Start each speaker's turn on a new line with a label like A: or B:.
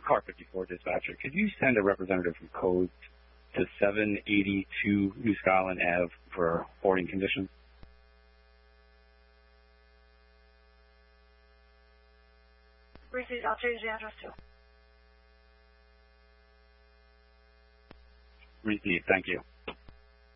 A: Car 54 dispatcher. Could you send a representative from codes to 782 New Scotland Ave for boarding conditions?
B: Received. I'll change the address too.
A: Received. Thank you.